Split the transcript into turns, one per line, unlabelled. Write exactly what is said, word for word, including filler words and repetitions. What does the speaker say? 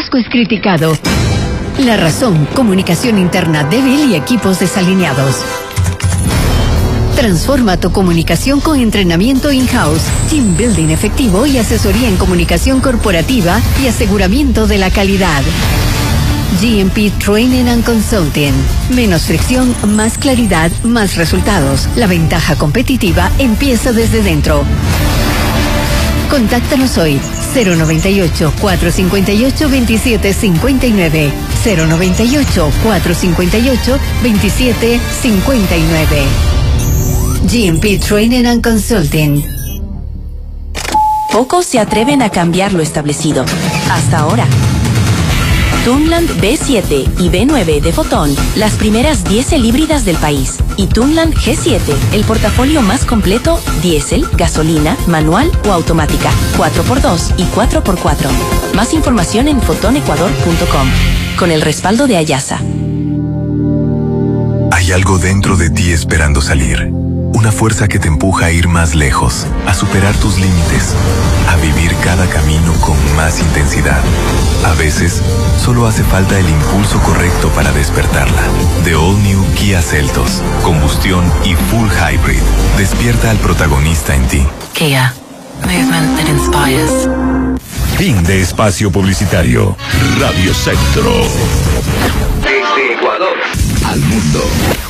Cisco es criticado. La razón, comunicación interna débil y equipos desalineados. Transforma tu comunicación con entrenamiento in-house, team building efectivo y asesoría en comunicación corporativa y aseguramiento de la calidad. G M P Training and Consulting. Menos fricción, más claridad, más resultados. La ventaja competitiva empieza desde dentro. Contáctanos hoy. cero noventa y ocho, cuatrocientos cincuenta y ocho, veintisiete cincuenta y nueve. cero noventa y ocho, cuatrocientos cincuenta y ocho, veintisiete cincuenta y nueve. G M P Training and Consulting.
Pocos se atreven a cambiar lo establecido. Hasta ahora. Tunland B siete y B nueve de Fotón, las primeras diésel híbridas del país. Y Tunland G siete, el portafolio más completo, diésel, gasolina, manual o automática, cuatro por dos y cuatro por cuatro. Más información en foton ecuador punto com, con el respaldo de Ayasa.
Hay algo dentro de ti esperando salir. Una fuerza que te empuja a ir más lejos, a superar tus límites, a vivir cada camino con más intensidad. A veces, solo hace falta el impulso correcto para despertarla. The All New Kia Seltos, combustión y full hybrid. Despierta al protagonista en ti.
Kia, movement that inspires.
Fin de espacio publicitario. Radio Centro.
Desde Ecuador al mundo.